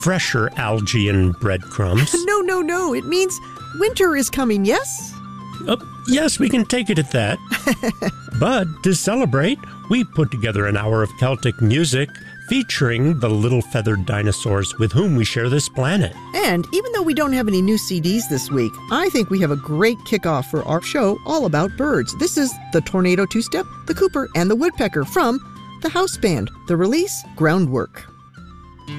fresher algae and breadcrumbs. No. It means winter is coming, yes? Yes, we can take it at that. But to celebrate, we put together an hour of Celtic music featuring the little feathered dinosaurs with whom we share this planet. And even though we don't have any new CDs this week, I think we have a great kickoff for our show all about birds. This is the Tornado Two-Step, the Cooper, and the Woodpecker from the House Band. The release, Groundwork.